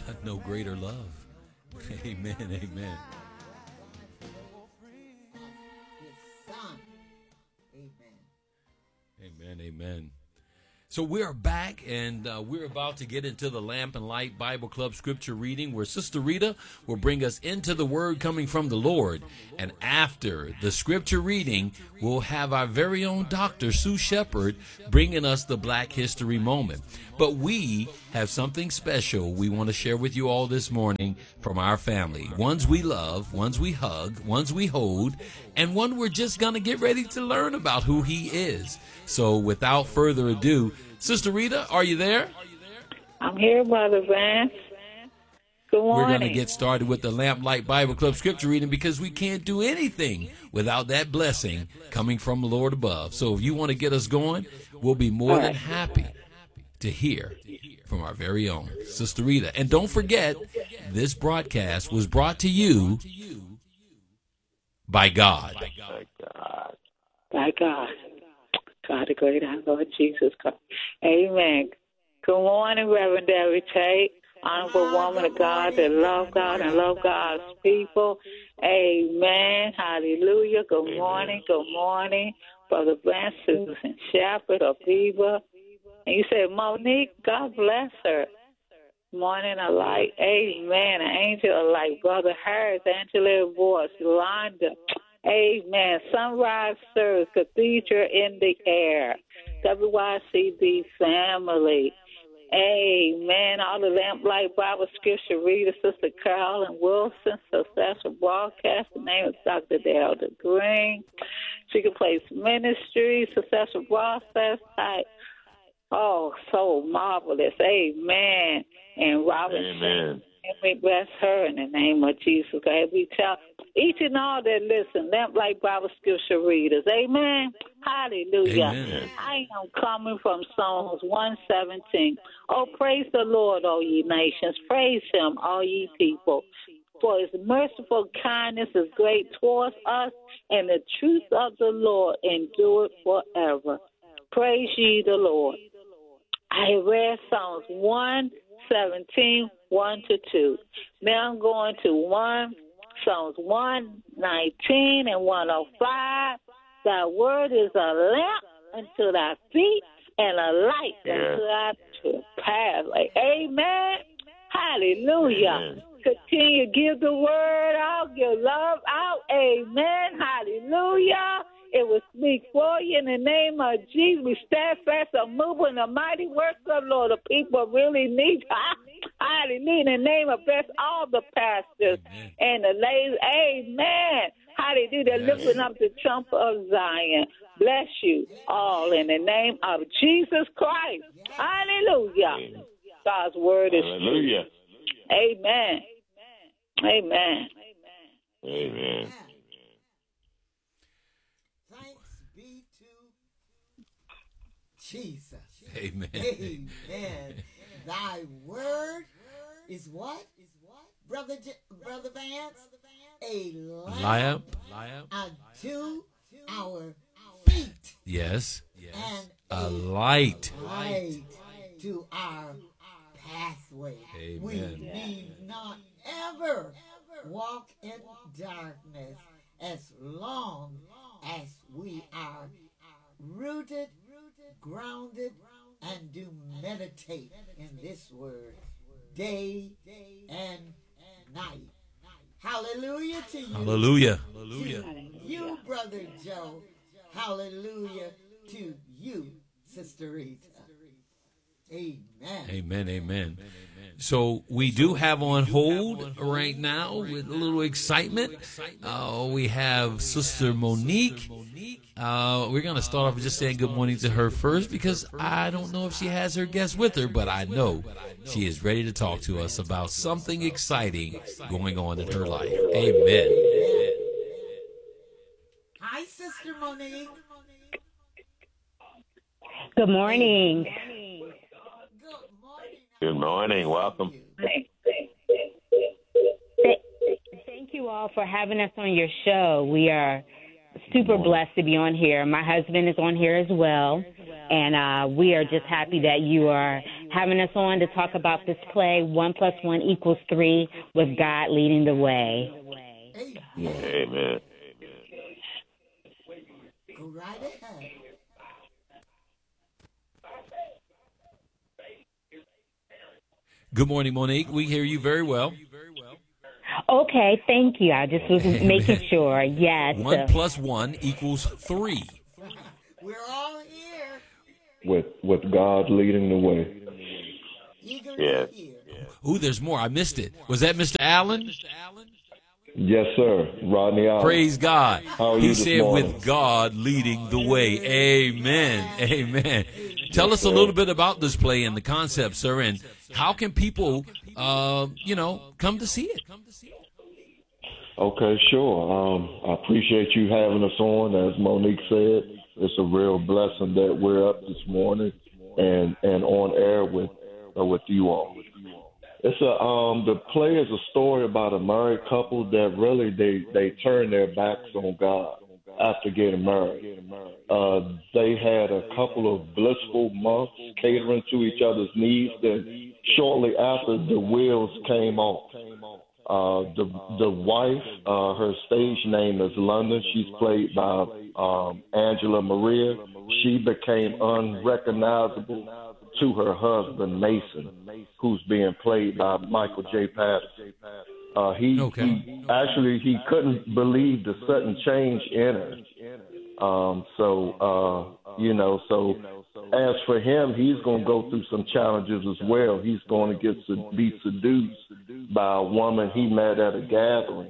No greater love. Amen, amen. His son. Amen. Amen, amen. So we are back, and we're about to get into the Lamp and Light Bible Club scripture reading, where Sister Rita will bring us into the word coming from the Lord. And after the scripture reading, we'll have our very own Dr. Sue Shepherd bringing us the Black History Moment. But we have something special we want to share with you all this morning from our family. Ones we love, ones we hug, ones we hold, and one we're just going to get ready to learn about who he is. So without further ado, Sister Rita, are you there? I'm here, Brother Vance. Good morning. We're going to get started with the Lamp Light Bible Club scripture reading, because we can't do anything without that blessing coming from the Lord above. So if you want to get us going, we'll be more than happy to hear from our very own Sister Rita. And don't forget, this broadcast was brought to you by God. By God. God, the great our Lord Jesus Christ. Amen. Good morning, Reverend Debbie Tate. Honorable woman of God that love God and love God's people. Amen. Hallelujah. Good morning. Good morning. Brother Vance, Susan Shepherd, Aviva. And you said, Monique, God bless her. Morning, a light. Amen. An angel of light. Brother Harris, Angela Voice, Yolanda. Amen. Sunrise Service, Cathedral in the Air. WYCB family. Amen. All the Lamplight Bible Scripture readers, Sister Carolyn Wilson, Successful Broadcast. The name is Dr. Delta Green. Secret Place Ministry, Successful Broadcast type. Oh, so marvelous. Amen. And Robinson. Amen. And we bless her in the name of Jesus. Okay? We tell each and all that listen, Lamplight Bible Scripture readers. Amen. Hallelujah. Amen. I am coming from Psalms 117. Oh, praise the Lord, all ye nations. Praise him, all ye people. For his merciful kindness is great towards us, and the truth of the Lord endureth forever. Praise ye the Lord. I read Psalms 117, 1 to 2. Now I'm going to Psalms 119 and 105. Thy word is a lamp unto thy feet and a light unto thy path. Like, amen. Hallelujah. Amen. Continue to give the word out, give love out. Amen. Hallelujah. It will speak for you in the name of Jesus. We stand fast and move in the mighty works of the Lord. The people really need hallelujah. In the name of bless all the pastors and the ladies. Amen. Hallelujah. They're lifting up the trump of Zion. Bless you all in the name of Jesus Christ. Hallelujah. God's word is Hallelujah. true. Amen. Amen. Amen. Thanks be to Jesus. Amen. Amen. Thy word is what? Brother Vance? A lamp unto our feet. Yes. And A light. light to our pathway. Amen. We need not ever walk in darkness as long as we are rooted, grounded, and do meditate in this word day and night. Hallelujah to you. Hallelujah. To you, Brother Joe. Hallelujah to you, Sister Rita. Amen. Amen, amen. So we do have on hold right now with a little excitement. We have Sister Monique. We're going to start off with just saying good morning to her first, because I don't know if she has her guest with her, but I know she is ready to talk to us about something exciting going on in her life. Amen. Hi, Sister Monique. Good morning. Good morning. Welcome. Thank you all for having us on your show. We are super blessed to be on here. My husband is on here as well, and we are just happy that you are having us on to talk about this play, 1 + 1 = 3, with God leading the way. Amen. Go right ahead. Good morning, Monique. We hear you very well. Okay, thank you. I just was making sure. Yes. 1 + 1 = 3. We're all here. With God leading the way. Eager Yes. to hear. Ooh, there's more. I missed it. Was that Mr. Allen? Yes, sir. Rodney Allen. Praise God. How are He you this said, morning? with God leading the way. Amen. Amen. Tell us a little bit about this play and the concept, sir, and how can people, come to see it? Okay, sure. I appreciate you having us on. As Monique said, it's a real blessing that we're up this morning and on air with you all. It's the play is a story about a married couple that really they turn their backs on God after getting married. They had a couple of blissful months catering to each other's needs. Then shortly after, the wheels came off. The wife, her stage name is London. She's played by Angela Maria. She became unrecognizable to her husband Mason, who's being played by Michael J. Patterson. He couldn't believe the sudden change in her. So as for him, he's going to go through some challenges as well. He's going to be seduced by a woman he met at a gathering.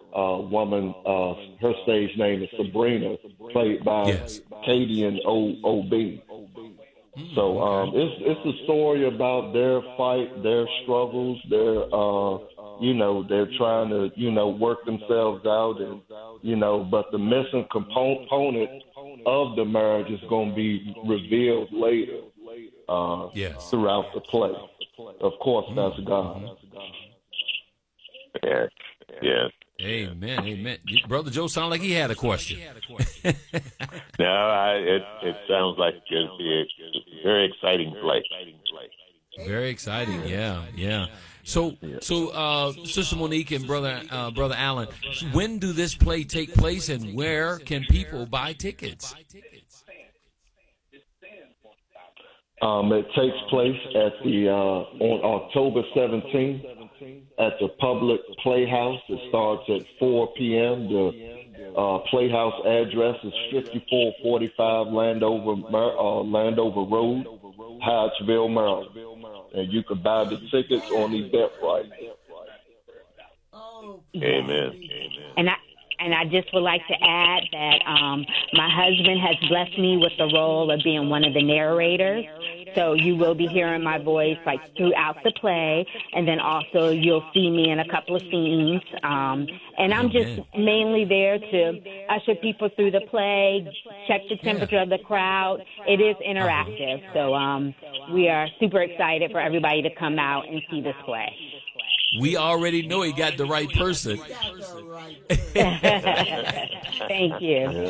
Her stage name is Sabrina, played by Katie and O.B. So it's a story about their fight, their struggles, they're trying to, work themselves out, and, but the missing component of the marriage is going to be revealed later throughout the play. Of course, that's God. Yes. Yes. Amen. Amen. Brother Joe sounded like he had a question. No, it sounds like it'll be a very exciting play. Very exciting. Yeah. So, Sister Monique and Brother Allen, when do this play take place, and where can people buy tickets? It takes place at on October 17th at the Public Playhouse. It starts at 4 p.m. The Playhouse address is 5445 Landover Road, Hyattsville, Maryland. And you can buy the tickets on Eventbrite. Oh, Amen. And I just would like to add that my husband has blessed me with the role of being one of the narrators. So you will be hearing my voice throughout the play, and then also you'll see me in a couple of scenes. And I'm just mainly there to usher people through the play, check the temperature of the crowd. It is interactive, so we are super excited for everybody to come out and see this play. We already know he got the right person. Thank you.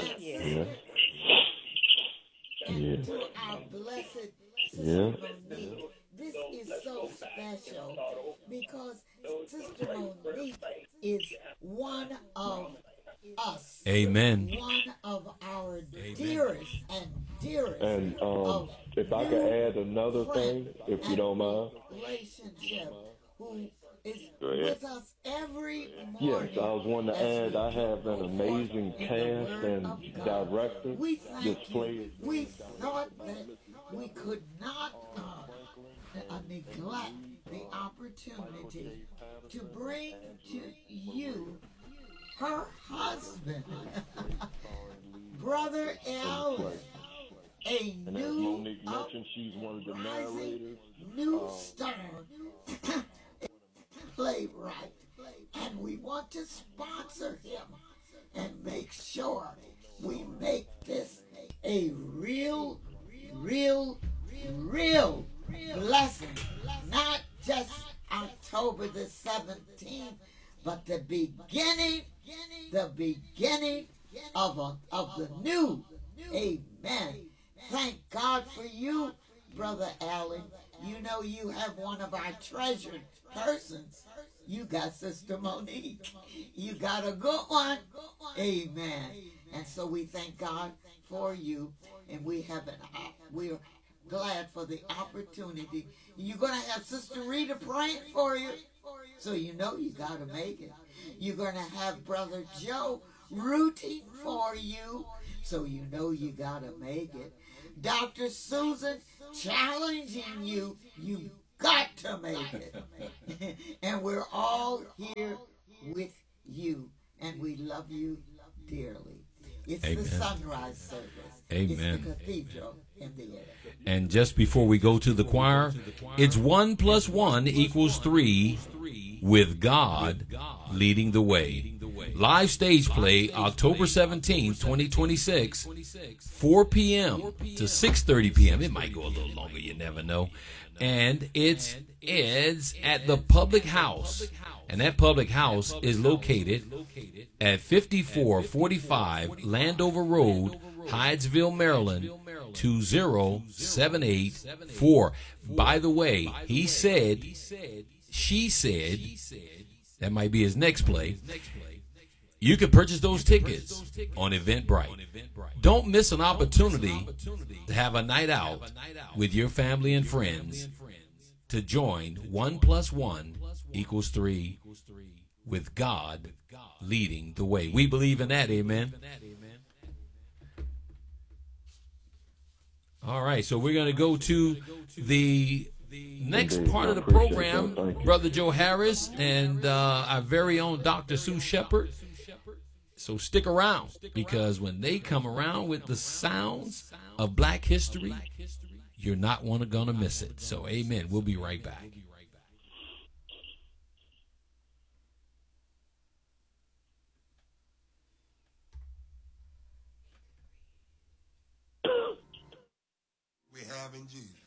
And to our blessed Sister Monique, this is so special because Sister Monique is one of us. Amen. One of our dearest and dearest. And if I could add another thing, if you don't mind. Relationship, who is with us every morning. Yes, I was wanting to add, I have an amazing cast and director. We thank This you. play We thought that we could not neglect the opportunity to bring to you her husband, Brother Allen, a and as new Monique mentioned, she's one of the uprising narrators. new star playwright, and we want to sponsor him and make sure we make this a real blessing, not just October the 17th, but the beginning of the new. Amen. Thank God for you, Brother Allen, you know you have one of our treasured persons. You got Sister Monique. You got a good one. Amen. And so we thank God for you, and we're glad for the opportunity. You're going to have Sister Rita praying for you, so you know you got to make it. You're going to have Brother Joe rooting for you, so you know you got to make it. Dr. Susan challenging you, you got to make it. And we're all here with you, and we love you dearly. It's Amen. the sunrise service. Amen. It's the cathedral in the air. And just before we go to the choir, it's 1 + 1 = 3 with God leading the way. Live stage play October 17th, 2026, 4 p.m. to 6:30 p.m. It might go a little longer, you never know. And it's at the Public House. And that Public House is located at 5445 Landover Road, Hydesville, Maryland, 20784. By the way, she said, that might be his next play. You can purchase those tickets on Eventbrite. Don't miss an opportunity to have a night out with your family and friends to join 1 + 1 = 3 with God leading the way. We believe in that, amen. All right, so we're going to go to the next part of the program, Brother Joe Harris and our very own Dr. Sue Shepherd. So stick around, because when they come around with the sounds of Black history, you're not going to miss it. So amen. We'll be right back. We have in Jesus.